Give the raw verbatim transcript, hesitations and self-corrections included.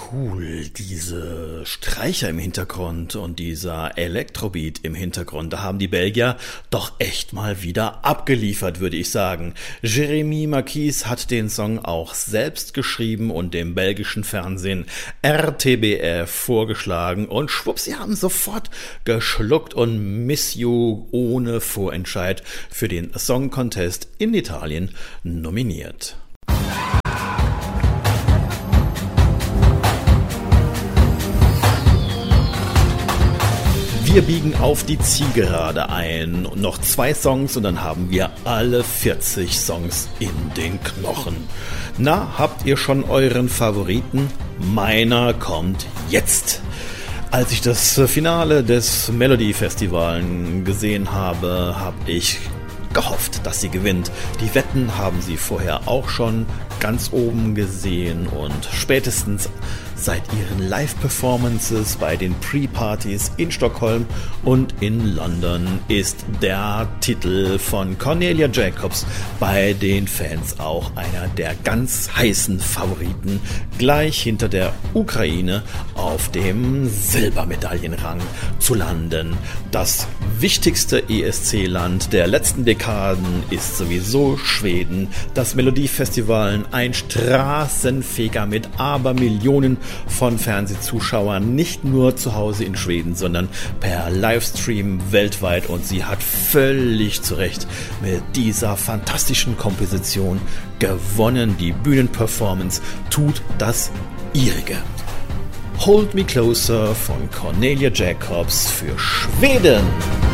cool, diese Streicher im Hintergrund und dieser Elektrobeat im Hintergrund, da haben die Belgier doch echt mal wieder abgeliefert, würde ich sagen. Jérémy Marquis hat den Song auch selbst geschrieben und dem belgischen Fernsehen R T B F vorgeschlagen und schwupps, sie haben sofort geschluckt und Miss You ohne Vorentscheid für den Song Contest in Italien nominiert. Wir biegen auf die Zielgerade ein. Noch zwei Songs und dann haben wir alle vierzig Songs in den Knochen. Na, habt ihr schon euren Favoriten? Meiner kommt jetzt. Als ich das Finale des Melody Festival gesehen habe, habe ich gehofft, dass sie gewinnt. Die Wetten haben sie vorher auch schon ganz oben gesehen und spätestens seit ihren Live-Performances bei den Pre-Partys in Stockholm und in London ist der Titel von Cornelia Jacobs bei den Fans auch einer der ganz heißen Favoriten, gleich hinter der Ukraine auf dem Silbermedaillenrang zu landen. Das wichtigste E S C-Land der letzten Dekaden ist sowieso Schweden. Das Melodiefestival, ein Straßenfeger mit Abermillionen von Fernsehzuschauern, nicht nur zu Hause in Schweden, sondern per Livestream weltweit, und sie hat völlig zu Recht mit dieser fantastischen Komposition gewonnen. Die Bühnenperformance tut das ihrige. Hold Me Closer von Cornelia Jacobs für Schweden.